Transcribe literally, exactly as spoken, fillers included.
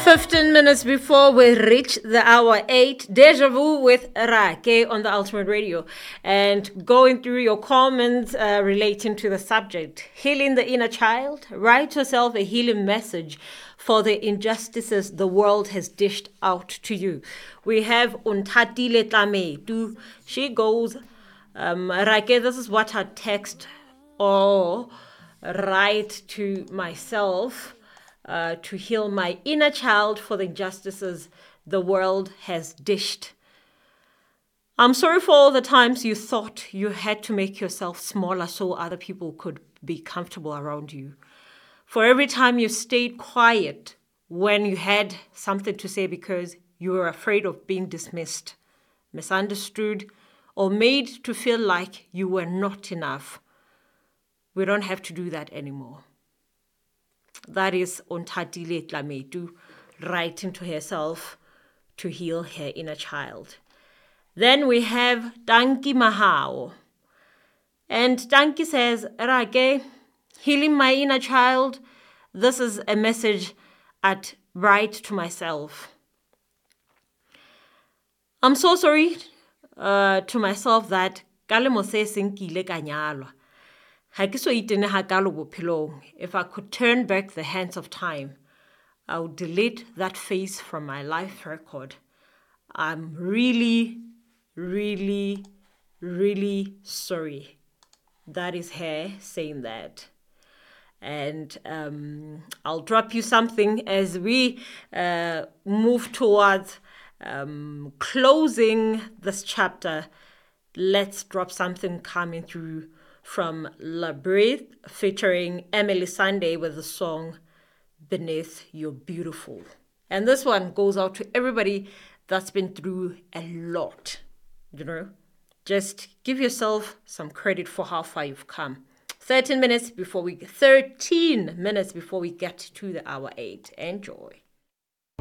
fifteen minutes before we reach the hour eight, Deja Vu with Rake on the Ultimate Radio. And going through your comments uh, relating to the subject, healing the inner child, write yourself a healing message for the injustices the world has dished out to you. We have Untatile Tlamedu. She goes, um, Rake, this is what I text or write to myself. Uh, to heal my inner child for the injustices the world has dished. I'm sorry for all the times you thought you had to make yourself smaller so other people could be comfortable around you. For every time you stayed quiet when you had something to say because you were afraid of being dismissed, misunderstood, or made to feel like you were not enough. We don't have to do that anymore. That is Ontatile Tlamedu writing to herself to heal her inner child. Then we have Danki Mahao. And Danki says, Rake, healing my inner child, this is a message I'd write to myself. I'm so sorry uh, to myself that kalemo se senkile ka nyalwa. If I could turn back the hands of time, I would delete that face from my life record. I'm really, really, really sorry. That is her saying that. And um, I'll drop you something as we uh, move towards um, closing this chapter. Let's drop something coming through from La Breath featuring Emily Sunday with the song Beneath You're Beautiful. And this one goes out to everybody that's been through a lot, you know. Just give yourself some credit for how far you've come. thirteen minutes before we thirteen minutes before we get to the hour eight. Enjoy.